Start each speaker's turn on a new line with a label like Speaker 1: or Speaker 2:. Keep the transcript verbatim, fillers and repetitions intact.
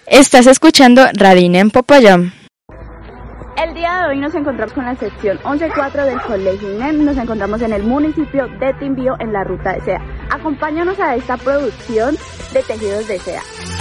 Speaker 1: Estás escuchando Radina en Popayán.
Speaker 2: El día de hoy nos encontramos con la sección once cuatro del Colegio INEM. Nos encontramos en el municipio de Timbío en la ruta de seda. Acompáñanos a esta producción de tejidos de seda.